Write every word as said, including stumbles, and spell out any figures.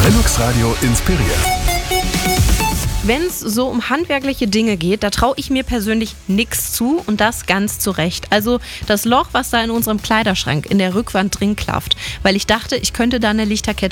Lennox Radio inspiriert. Wenn es so um handwerkliche Dinge geht, da traue ich mir persönlich nichts zu und das ganz zu Recht. Also das Loch, was da in unserem Kleiderschrank in der Rückwand drin klafft, weil ich dachte, ich könnte da eine Lichterkette